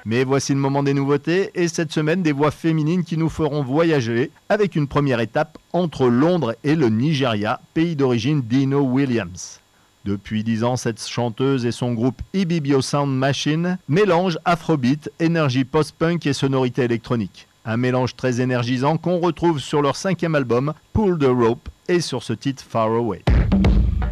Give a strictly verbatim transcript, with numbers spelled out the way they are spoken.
Mais voici le moment des nouveautés et cette semaine des voix féminines qui nous feront voyager avec une première étape entre Londres et le Nigeria, pays d'origine d'Ino Williams. Depuis dix ans, cette chanteuse et son groupe Ibibio Sound Machine mélangent afrobeat, énergie post-punk et sonorité électronique. Un mélange très énergisant qu'on retrouve sur leur cinquième album, Pull the Rope, et sur ce titre Far Away.